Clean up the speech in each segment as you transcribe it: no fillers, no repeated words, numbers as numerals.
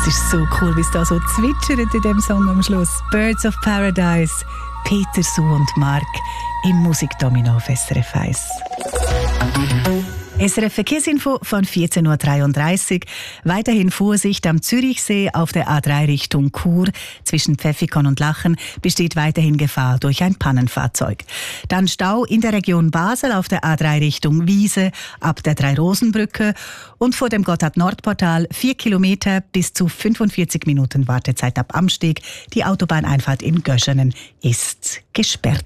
Es ist so cool, wie es da so zwitschert in dem Song am Schluss. Birds of Paradise, Peter, Sue und Mark im Musikdomino auf SRF 1. SRF Verkehrsinfo von 14.33 Uhr. Weiterhin Vorsicht am Zürichsee auf der A3 Richtung Chur. Zwischen Pfäffikon und Lachen besteht weiterhin Gefahr durch ein Pannenfahrzeug. Dann Stau in der Region Basel auf der A3 Richtung Wiese ab der Drei-Rosen-Brücke. Und vor dem Gotthard-Nord-Portal 4 Kilometer bis zu 45 Minuten Wartezeit ab Amsteg. Die Autobahneinfahrt in Göschenen ist gesperrt.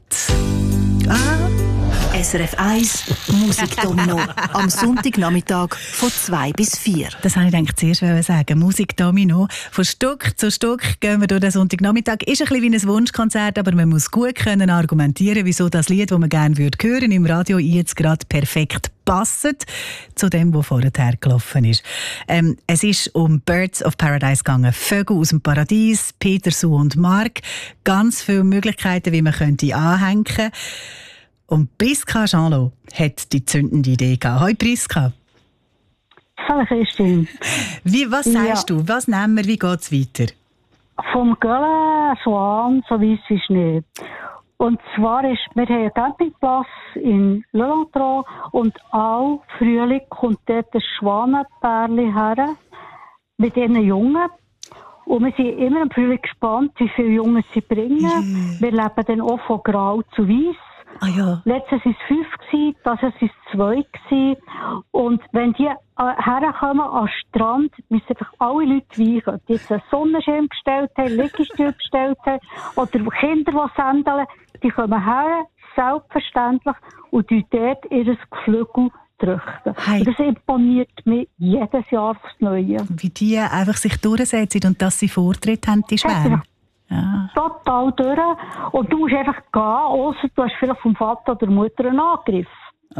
SRF 1 Musikdomino am Sonntagnachmittag von 2 bis 4. Das wollte ich eigentlich zuerst sagen. Musikdomino. Von Stück zu Stück gehen wir durch den Sonntagnachmittag. Ist ein bisschen wie ein Wunschkonzert, aber man muss gut können argumentieren, wieso das Lied, das man gerne hören würde, im Radio jetzt gerade perfekt passt zu dem, was vorher gelaufen ist. Es ist um Birds of Paradise gegangen. Vögel aus dem Paradies, Peter, Sue und Mark. Ganz viele Möglichkeiten, wie man könnte anhängen könnte. Und Priska Jeanlot hat die zündende Idee gehabt. Hoi Priska. Hallo Christine. Was sagst du? Was nehmen wir? Wie geht es weiter? Vom Göllen Schwan, so weiss ist nicht. Und zwar wir haben einen Campingplatz in Le Lantron und all Frühling kommt dort ein Schwanenpärchen her mit ihren Jungen. Und wir sind immer im Frühling gespannt, wie viele Jungen sie bringen. Yeah. Wir leben dann auch von grau zu weiß. Ah, ja. Letztes waren es 5, dieses Jahr waren es 2. Und wenn die herkommen am Strand, müssen einfach alle Leute weichen. Die jetzt einen Sonnenschirm bestellt haben, Liegestühle bestellt haben oder Kinder, die sendeln, die kommen her, selbstverständlich, und dort ihr Geflügel drücken. Hey. Und das imponiert mir jedes Jahr aufs Neue. Wie die einfach sich durchsetzen und dass sie Vortritt haben, die Schwäne. Ja. Total durch. Und du musst einfach gehen, ausser du hast vielleicht vom Vater oder Mutter einen Angriff.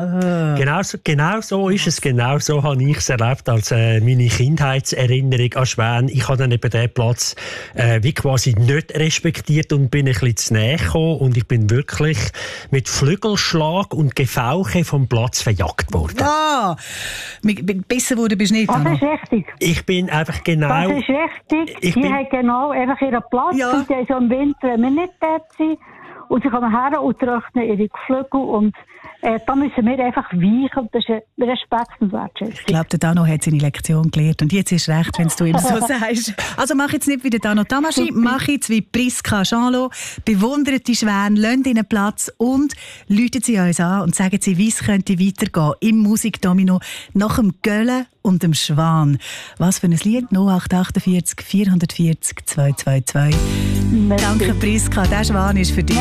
Genau so ist es. Genau so habe ich es erlebt als meine Kindheitserinnerung an Schwäne. Ich habe dann eben diesen Platz wie quasi nicht respektiert und bin ein bisschen zu nahe gekommen. Und ich bin wirklich mit Flügelschlag und Gefauche vom Platz verjagt worden. Ah! Besser wurde bist du nicht. Das ist richtig. Ich bin einfach genau... Das ist richtig. Die haben genau einfach ihren Platz. Ja. Und die haben so im Winter, wenn wir nicht dort sind. Und sie kommen her und trocknen ihre Geflügel. Und da müssen wir einfach weichen. Das ist ein Respekt und Wertschätzung. Ich glaube, der Dano hat seine Lektion gelernt. Und jetzt ist recht, wenn du ihm so sagst. Also mach jetzt nicht wie der Dano Tamaschi, mach jetzt wie Priska Jeanlot. Bewundert die Schwäne, lasst ihnen Platz und läuten sie uns an und sagen sie, wie es könnte weitergehen im Musikdomino nach dem Göllen und dem Schwan. Was für ein Lied? 0848 440 222. Danke Priska, der Schwan ist für dich.